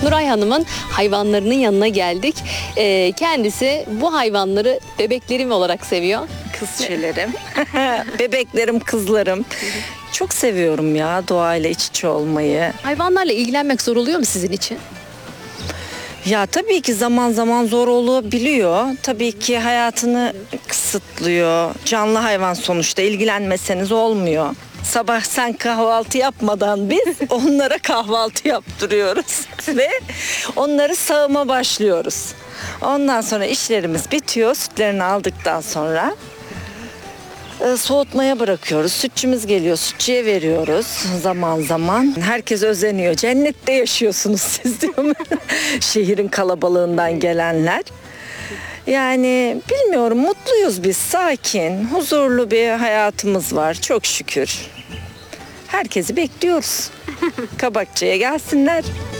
Nuray Hanım'ın hayvanlarının yanına geldik. Kendisi bu hayvanları bebeklerim olarak seviyor. Kızçelerim, bebeklerim, kızlarım. Çok seviyorum ya doğayla iç içe olmayı. Hayvanlarla ilgilenmek zor oluyor mu sizin için? Ya tabii ki zaman zaman zor olabiliyor. Tabii ki hayatını kısıtlıyor. Canlı hayvan sonuçta ilgilenmeseniz olmuyor. Sabah sen kahvaltı yapmadan biz onlara kahvaltı yaptırıyoruz ve onları sağıma başlıyoruz. Ondan sonra işlerimiz bitiyor. Sütlerini aldıktan sonra soğutmaya bırakıyoruz. Sütçümüz geliyor, sütçüye veriyoruz zaman zaman. Herkes özeniyor. Cennette yaşıyorsunuz siz diyor. Şehrin kalabalığından gelenler. Yani bilmiyorum, mutluyuz biz, sakin, huzurlu bir hayatımız var çok şükür. Herkesi bekliyoruz. Kabakçı'ya gelsinler.